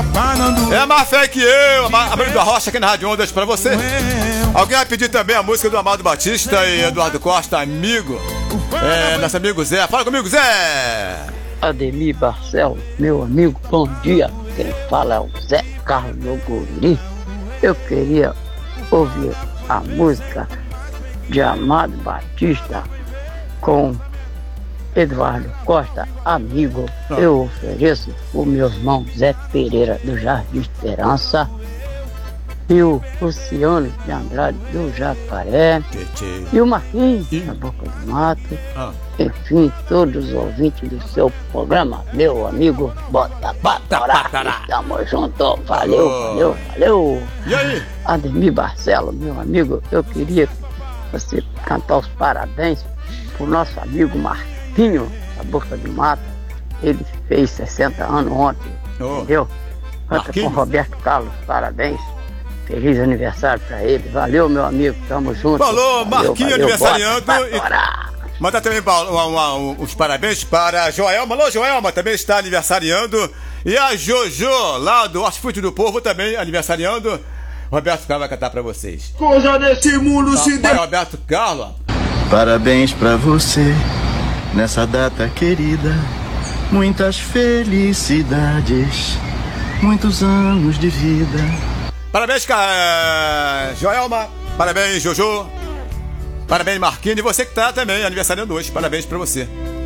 É mais fé que eu, Amado da Rocha aqui na Rádio Ondas pra você. Alguém vai pedir também a música do Amado Batista e Eduardo Costa, amigo. Nosso amigo Zé. Fala comigo, Zé! Ademir Barcelos, meu amigo, bom dia. Quem fala é o Zé Carlos do Guri. Eu queria ouvir a música de Amado Batista com Eduardo Costa, amigo. Eu ofereço o meu irmão Zé Pereira do Jardim Esperança e o Luciano de Andrade do Jacaré e o Marquinhos da Boca do Mato. Enfim, todos os ouvintes do seu programa, meu amigo, bota patará. Tamo junto, valeu. E aí? Ademir Barcelos, meu amigo, eu queria que você cantar os parabéns pro nosso amigo Marquinho da Boca do Mato. Ele fez 60 anos ontem, entendeu? Canta com Roberto Carlos, parabéns. Feliz aniversário pra ele. Valeu, meu amigo, tamo junto. Falou, Marquinho aniversariando. Mandar também uns parabéns para a Joelma. Alô, Joelma, também está aniversariando. E a Jojo, lá do Hortifruti do Povo, também aniversariando. Roberto Carlos vai cantar pra vocês. Coisa nesse mundo se deu. Roberto Carlos. Parabéns pra você, nessa data querida. Muitas felicidades, muitos anos de vida. Parabéns, Joelma. Parabéns, Jojo. Parabéns, Marquinhos. E você que tá também aniversariando hoje. Parabéns pra você.